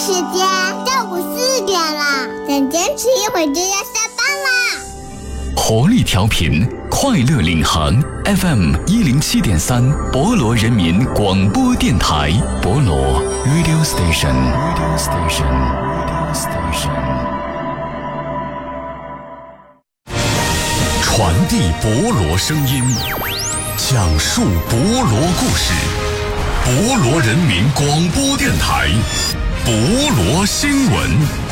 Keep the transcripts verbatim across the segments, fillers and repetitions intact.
时间，下午四点了，再坚持一会就要下班啦。 活力调频，快乐领航 F M 一零七点三，博罗人民广播电台，博罗 Radio Station Radio Station Radio Station， 传递博罗声音，讲述博罗故事，博罗人民广播电台，博罗新闻。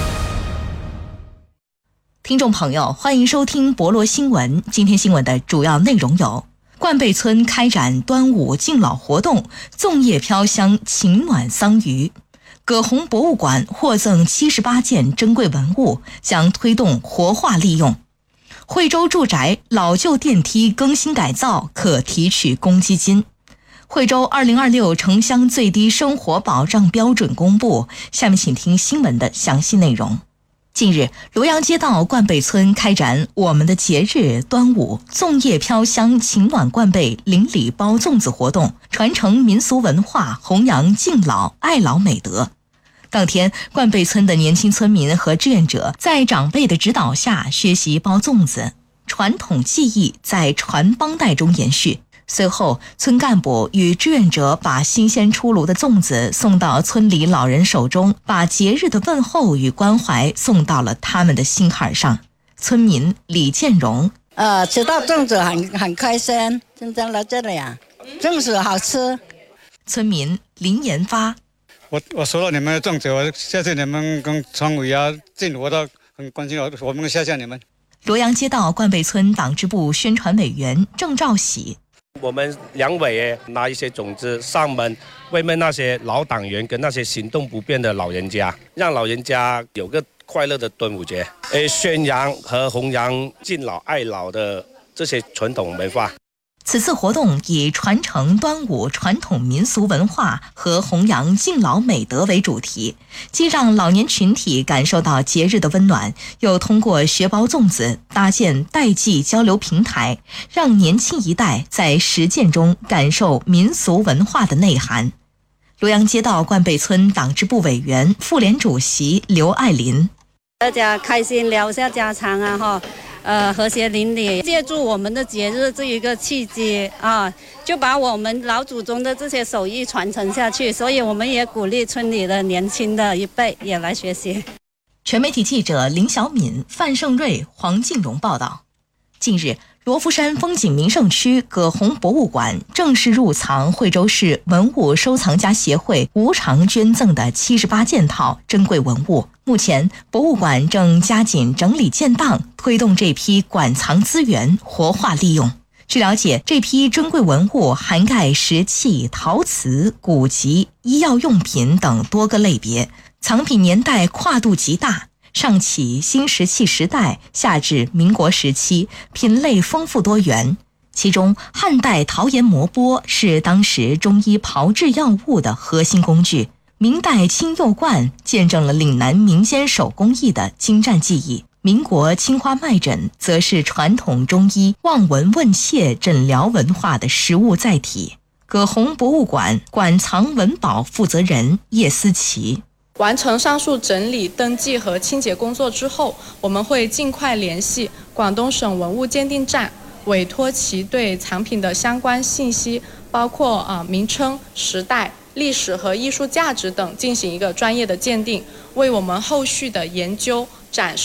听众朋友，欢迎收听博罗新闻。今天新闻的主要内容有：冠贝村开展端午敬老活动，粽叶飘香，情暖桑榆；葛洪博物馆获赠七十八件珍贵文物，将推动活化利用；惠州住宅老旧电梯更新改造，可提取公积金；惠州二零二六城乡最低生活保障标准公布。下面请听新闻的详细内容。近日，罗阳街道冠贝村开展我们的节日端午粽叶飘香，情暖冠贝邻里包粽子活动，传承民俗文化，弘扬敬老爱老美德。当天，冠贝村的年轻村民和志愿者在长辈的指导下学习包粽子，传统技艺在传帮带中延续。随后，村干部与志愿者把新鲜出炉的粽子送到村里老人手中，把节日的问候与关怀送到了他们的心坎上。村民李建荣： 呃，吃到粽子很很开心，真正来这里啊，粽子好吃。 村民林延发： 我我收到你们的粽子，我谢谢你们跟村委啊、政府都很关心我，我们谢谢你们。 罗阳街道冠贝村党支部宣传委员郑兆喜： 我们两委拿一些种子上门慰问那些老党员跟那些行动不便的老人家，让老人家有个快乐的端午节，呃，宣扬和弘扬敬老爱老的这些传统文化。 此次活动以传承端午传统民俗文化和弘扬敬老美德为主题，既让老年群体感受到节日的温暖，又通过学包粽子搭建代际交流平台，让年轻一代在实践中感受民俗文化的内涵。罗阳街道冠贝村党支部委员、妇联主席刘爱林： 大家开心聊一下家常啊哈。呃，和谐邻里，借助我们的节日这一个契机啊，就把我们老祖宗的这些手艺传承下去，所以我们也鼓励村里的年轻的一辈也来学习。 全媒体记者林小敏、范胜瑞、黄静荣报道。近日，罗浮山风景名胜区葛洪博物馆正式入藏惠州市文物收藏家协会无偿捐赠的七十八件套珍贵文物。目前，博物馆正加紧整理建档，推动这批馆藏资源活化利用。据了解，这批珍贵文物涵盖石器、陶瓷、古籍、医药用品等多个类别，藏品年代跨度极大，上起新石器时代，下至民国时期，品类丰富多元。其中，汉代陶研磨钵是当时中医炮制药物的核心工具。明代青釉罐见证了岭南民间手工艺的精湛技艺，民国青花麦枕则是传统中医望闻问切诊疗文化的实物载体。葛洪博物馆馆藏文保负责人叶思琪： 完成上述整理、登记和清洁工作之后，我们会尽快联系广东省文物鉴定站，委托其对藏品的相关信息，包括啊、呃、名称、时代、历史和艺术价值等进行一个专业的鉴定，为我们后续的研究、展示